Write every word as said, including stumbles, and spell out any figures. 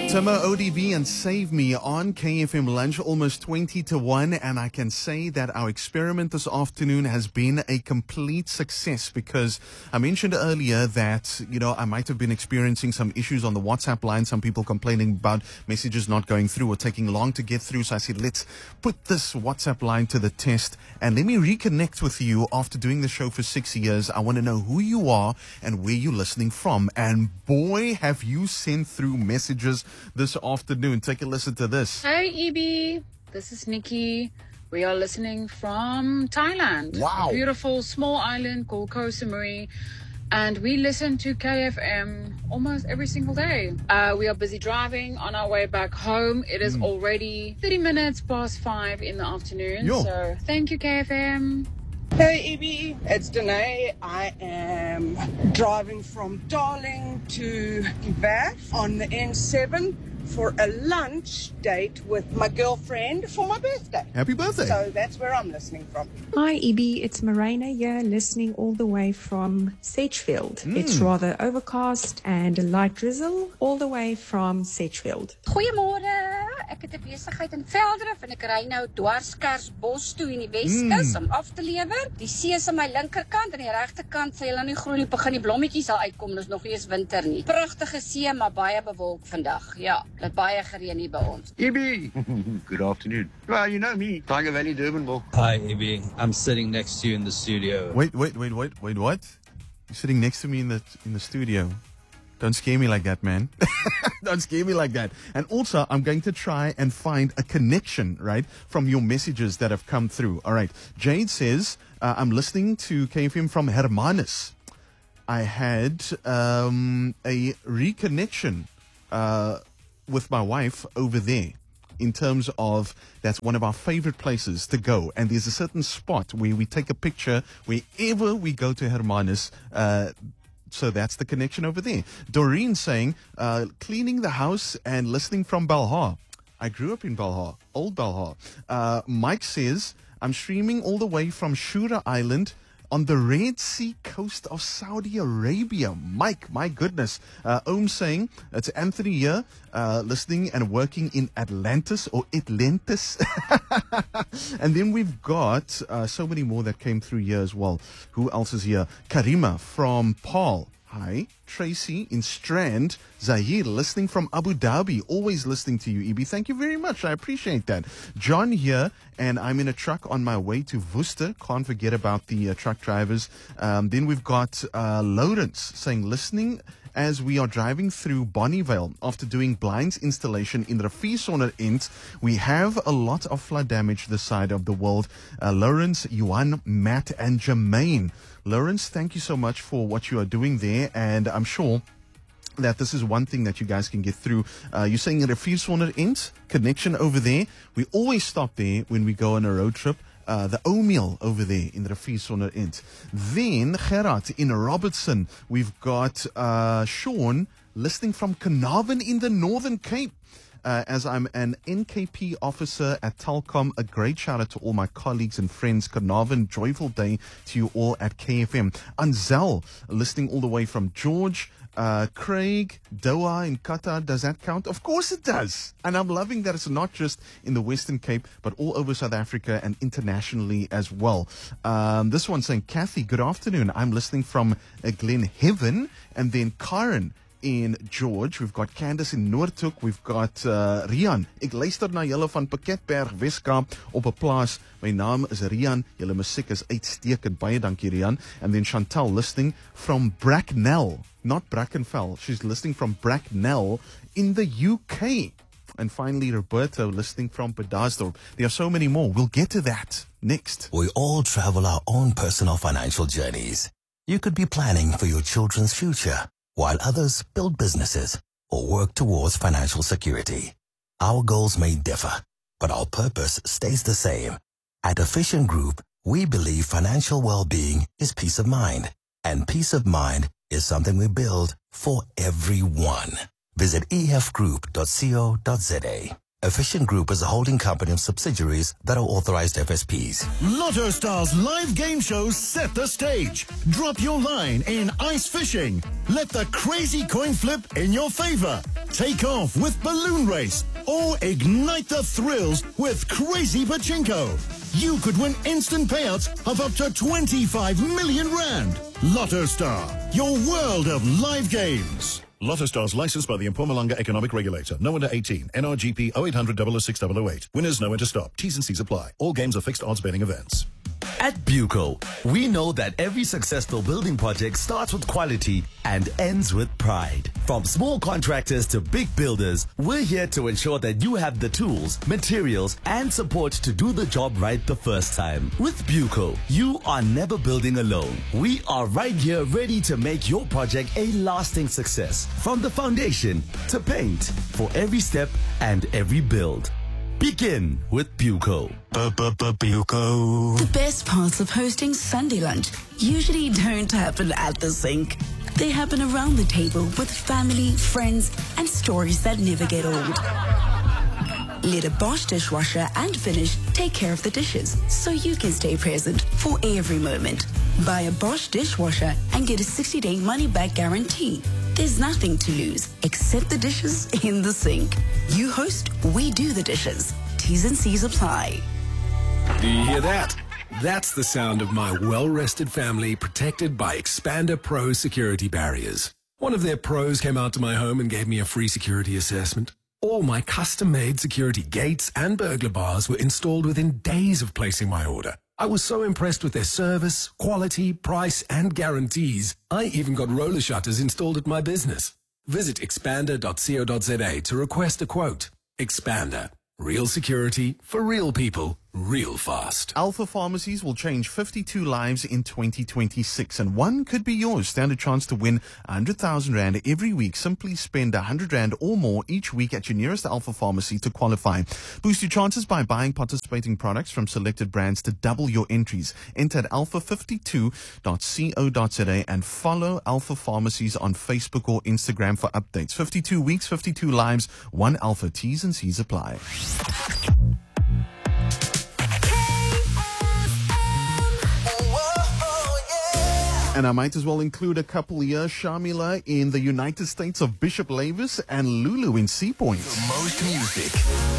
Timo O D B and Save Me on K F M Lunch, almost twenty to one, and I can say that our experiment this afternoon has been a complete success because I mentioned earlier that, you know, I might have been experiencing some issues on the WhatsApp line, some people complaining about messages not going through or taking long to get through, so I said, let's put this WhatsApp line to the test and let me reconnect with you after doing the show for six years. I want to know who you are and where you're listening from, and boy, have you sent through messages this afternoon. Take a listen to this. Hey, E B. This is Nikki. We are listening from Thailand. Wow. A beautiful small island called Koh Samui. And we listen to K F M almost every single day. Uh, we are busy driving on our way back home. It is mm. already thirty minutes past five in the afternoon. Yo. So thank you, K F M. Hey E B, it's Danae. I am driving from Darling to Vav on the N seven for a lunch date with my girlfriend for my birthday. Happy birthday. So that's where I'm listening from. Hi E B, it's Morena here, listening all the way from Sedgefield. Mm. It's rather overcast and a light drizzle all the way from Sedgefield. Goeiemôre. Ek het 'n besigheid in Veldrif en ek ry nou dwars Kersbos toe in die Weskus mm. om af te lewer. Die see is aan my linkerkant en die regterkant sê hulle nie groen nie, begin die blommetjies al uitkom. Dis nog nie eens winter nie. Pragtige see, maar baie bewolk vandag. Ja, dit baie gereën hier by ons. E B, good afternoon. Well, you know me, Tiger Valley, Durbanville. Hi, E B. I'm sitting next to you in the studio. Wait, wait, wait, wait, wait, what? You're sitting next to me in the in the studio. Don't scare me like that, man. Don't scare me like that. And also, I'm going to try and find a connection, right, from your messages that have come through. All right. Jade says, uh, I'm listening to K F M from Hermanus. I had um, a reconnection uh, with my wife over there. In terms of, that's one of our favorite places to go. And there's a certain spot where we take a picture wherever we go to Hermanus. Uh, so that's the connection over there. Doreen saying, uh, cleaning the house and listening from Belhar. I grew up in Belhar, old Belhar. Uh, Mike says, I'm streaming all the way from Shura Island on the Red Sea coast of Saudi Arabia. Mike, my goodness. Uh, Om saying, it's Anthony here, uh, listening and working in Atlantis or Atlantis. And then we've got uh, so many more that came through here as well. Who else is here? Karima from Paul. Hi. Tracy in Strand. Zahir, listening from Abu Dhabi. Always listening to you, E B. Thank you very much. I appreciate that. John here, and I'm in a truck on my way to Worcester. Can't forget about the uh, truck drivers. Um, then we've got uh, Lawrence saying, listening as we are driving through Bonnievale after doing blinds installation in Riviersonder End. We have a lot of flood damage this side of the world. Uh, Lawrence, Yuan, Matt, and Jermaine. Lawrence, thank you so much for what you are doing there, and I'm sure that this is one thing that you guys can get through. Uh, you're saying at a Riviersonder End connection over there. We always stop there when we go on a road trip. Uh, the O'Meal over there in the Riviersonder End. Then Gerard in Robertson. We've got uh, Sean listening from Carnarvon in the Northern Cape. Uh, as I'm an N K P officer at Telkom, a great shout out to all my colleagues and friends. Carnarvon, joyful day to you all at K F M. Anzel, listening all the way from George. Uh, Craig, Doha in Qatar, does that count? Of course it does. And I'm loving that it's not just in the Western Cape, but all over South Africa and internationally as well. Um, this one saying, Kathy, good afternoon. I'm listening from uh, Glenhaven. And then Karen in George. We've got Candace in Noordhoek. We've got uh, Rian. Ek luister na julle van Pakketberg, Weskaap op 'n plaas. My naam is Rian. Julle musiek is uitstekend. Baie dankie, Rian. And then Chantal listening from Bracknell, not Brackenfell. She's listening from Bracknell in the U K. And finally, Roberto listening from Bedasdorp. There are so many more. We'll get to that next. We all travel our own personal financial journeys. You could be planning for your children's future, while others build businesses or work towards financial security. Our goals may differ, but our purpose stays the same. At Efficient Group, we believe financial well-being is peace of mind, and peace of mind is something we build for everyone. Visit e f group dot co dot z a. Efficient Group is a holding company of subsidiaries that are authorized F S Ps. Lotto Stars live game shows set the stage. Drop your line in ice fishing. Let the crazy coin flip in your favor. Take off with Balloon Race or ignite the thrills with Crazy Pachinko. You could win instant payouts of up to twenty-five million rand. Lotto Star, your world of live games. Lotto Star's licensed by the Mpumalanga Economic Regulator. No under eighteen. N R G P oh eight hundred, double oh six, double oh eight. Winners know when to stop. T's and C's apply. All games are fixed odds betting events. At Buco, we know that every successful building project starts with quality and ends with pride. From small contractors to big builders, we're here to ensure that you have the tools, materials, and support to do the job right the first time. With Buco, you are never building alone. We are right here ready to make your project a lasting success. From the foundation to paint, for every step and every build. Begin with Buco. Buco. The best parts of hosting Sunday lunch usually don't happen at the sink. They happen around the table with family, friends, and stories that never get old. Let a Bosch dishwasher and Finish take care of the dishes so you can stay present for every moment. Buy a Bosch dishwasher and get a sixty day money-back guarantee. There's nothing to lose except the dishes in the sink. You host, we do the dishes. T's and C's apply. Do you hear that? That's the sound of my well-rested family protected by Expander Pro security barriers. One of their pros came out to my home and gave me a free security assessment. All my custom-made security gates and burglar bars were installed within days of placing my order. I was so impressed with their service, quality, price, and guarantees, I even got roller shutters installed at my business. Visit expander dot co dot za to request a quote. Expander. Real security for real people, real fast. Alpha Pharmacies will change fifty-two lives in twenty twenty-six, and one could be yours. Stand a chance to win one hundred thousand rand every week. Simply spend one hundred rand or more each week at your nearest Alpha Pharmacy to qualify. Boost your chances by buying participating products from selected brands to double your entries. Enter at alpha fifty-two dot co dot za and follow Alpha Pharmacies on Facebook or Instagram for updates. fifty-two weeks, fifty-two lives, one Alpha. T's and C's apply. And I might as well include a couple here, Shamila in the United States of Bishop Lavis and Lulu in Sea Point. The most music.